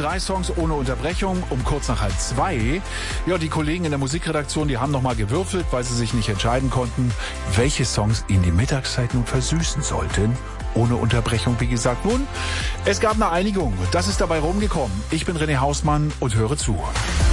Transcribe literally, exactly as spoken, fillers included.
drei Songs ohne Unterbrechung um kurz nach halb zwei. Ja, die Kollegen in der Musikredaktion, die haben nochmal gewürfelt, weil sie sich nicht entscheiden konnten, welche Songs ihnen die Mittagszeit nun versüßen sollten. Ohne Unterbrechung, wie gesagt. Nun, es gab eine Einigung. Das ist dabei rumgekommen. Ich bin René Hausmann und höre zu.